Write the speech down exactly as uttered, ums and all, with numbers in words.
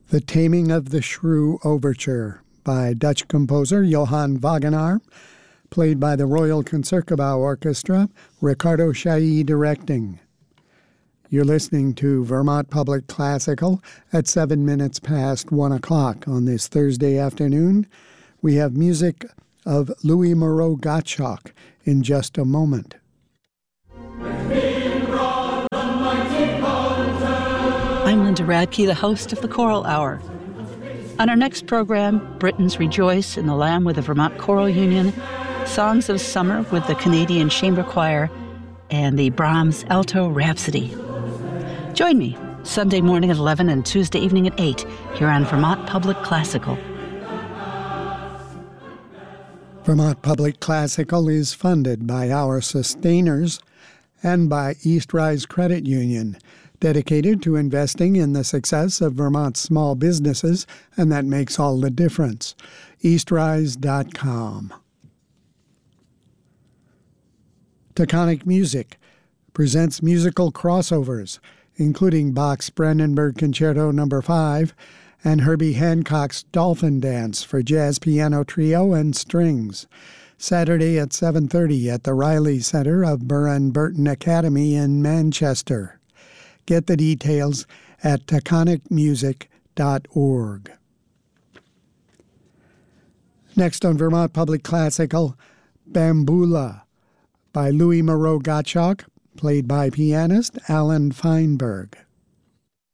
The Taming of the Shrew Overture by Dutch composer Johann Wagenaar, played by the Royal Concertgebouw Orchestra, Ricardo Chailly directing. You're listening to Vermont Public Classical at seven minutes past one o'clock on this Thursday afternoon. We have music of Louis Moreau Gottschalk in just a moment. I'm Linda Radke, the host of the Choral Hour. On our next program, Britons Rejoice in the Lamb with the Vermont Choral Union, Songs of Summer with the Canadian Chamber Choir, and the Brahms Alto Rhapsody. Join me Sunday morning at eleven and Tuesday evening at eight here on Vermont Public Classical. Vermont Public Classical is funded by our sustainers and by East Rise Credit Union, dedicated to investing in the success of Vermont's small businesses, and that makes all the difference. east rise dot com. Taconic Music presents musical crossovers, including Bach's Brandenburg Concerto Number five and Herbie Hancock's Dolphin Dance for jazz piano trio and strings. Saturday at seven thirty at the Riley Center of Burr and Burton Academy in Manchester. Get the details at taconic music dot org. Next on Vermont Public Classical, Bambula by Louis Moreau Gottschalk, played by pianist Alan Feinberg.